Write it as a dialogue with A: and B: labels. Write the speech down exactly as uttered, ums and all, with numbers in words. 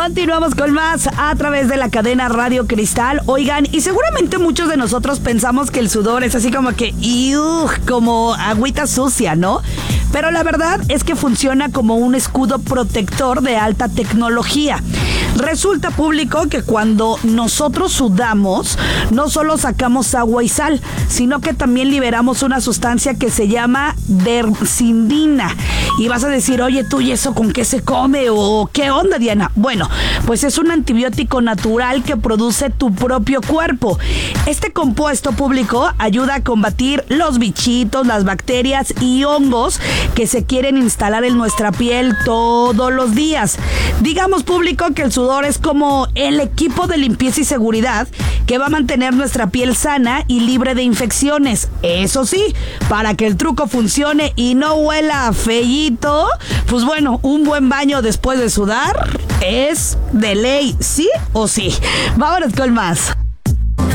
A: Continuamos con más a través de la cadena Radio Cristal. Oigan, y seguramente muchos de nosotros pensamos que el sudor es así como que, ¡iu! Como agüita sucia, ¿no? Pero la verdad es que funciona como un escudo protector de alta tecnología. Resulta, público, que cuando nosotros sudamos, no solo sacamos agua y sal, sino que también liberamos una sustancia que se llama dermesindina. Y vas a decir, oye, tú, ¿y eso con qué se come? ¿O qué onda, Diana? Bueno, pues es un antibiótico natural que produce tu propio cuerpo. Este compuesto, público, ayuda a combatir los bichitos, las bacterias y hongos que se quieren instalar en nuestra piel todos los días. Digamos, público, que el sudor es como el equipo de limpieza y seguridad que va a mantener nuestra piel sana y libre de infecciones. Eso sí, para que el truco funcione y no huela feíto, pues bueno, un buen baño después de sudar es de ley, sí o sí. Vámonos con más.